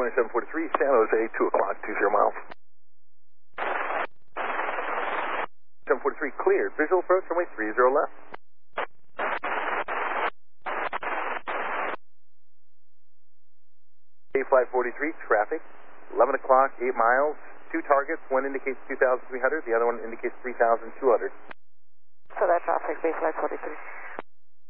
runway 743, San Jose, 2 o'clock, 20 miles. 743 cleared. Visual approach, runway 30 left. Flight 43, traffic, 11 o'clock, 8 miles, 2 targets. One indicates 2,300, the other one indicates 3,200. So that traffic, Bay Flight 43.